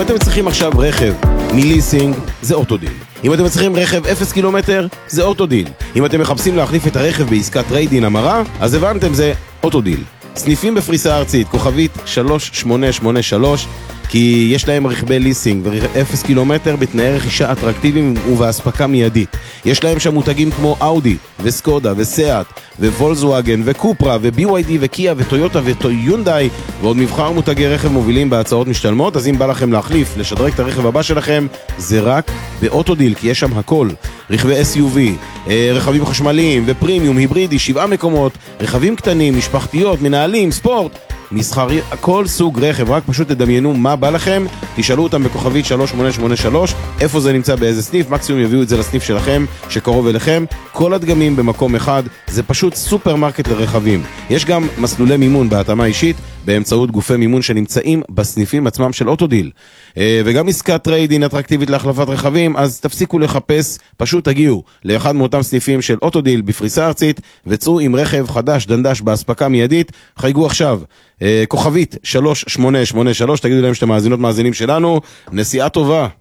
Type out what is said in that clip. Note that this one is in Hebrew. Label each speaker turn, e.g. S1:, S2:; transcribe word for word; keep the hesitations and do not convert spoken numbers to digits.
S1: אם אתם צריכים עכשיו רכב מליסינג, זה אוטודיל. אם אתם צריכים רכב אפס קילומטר, זה אוטודיל. אם אתם מחפשים להחליף את הרכב בעסקת טרייד-אין המרה, אז הבנתם, זה אוטודיל. סניפים בפריסה ארצית, כוכבית שלוש שמונה שמונה שלוש, כי יש להם רכבי ליסינג ו-אפס קילומטר בתנאי רכישה אטרקטיביים ובהספקה מיידית. יש להם שם מותגים כמו אאודי וסקודה וסיאט ווולקסווגן וקופרה ובי וואי די וקיה וטויוטה וטויונדאי ועוד מבחר מותגי רכב מובילים בהצעות משתלמות. אז אם בא לכם להחליף, לשדרג את הרכב הבא שלכם, זה רק באוטודיל, כי יש שם הכל. רכבי אס יו וי, רכבים חשמליים ופרימיום, היברידי, שבעה מקומות, רכבים קטנים, משפחתיות, מנהלים, ספורט, מסחרי, כל סוג רכב. רק פשוט תדמיינו מה בא לכם, תשאלו אותם בכוכבית שלוש שמונה שמונה שלוש איפה זה נמצא, באיזה סניף, מקסימום יביאו את זה לסניף שלכם שקרוב אליכם. כל הדגמים במקום אחד, זה פשוט סופרמרקט לרכבים. יש גם מסלולי מימון בהתאמה אישית באמצעות גופי מימון שנמצאים בסניפים עצמם של אוטודיל, וגם עסקת טרייד-אין אטרקטיבית להחלפת רכבים. אז תפסיקו לחפש, פשוט תגיעו לאחד מאותם סניפים של אוטודיל בפריסה ארצית וצאו עם רכב חדש דנדש בהספקה מיידית. חייגו עכשיו, כוכבית שלוש שמונה שמונה שלוש, תגידו להם שאתם מאזינות מאזינים שלנו. נסיעה טובה.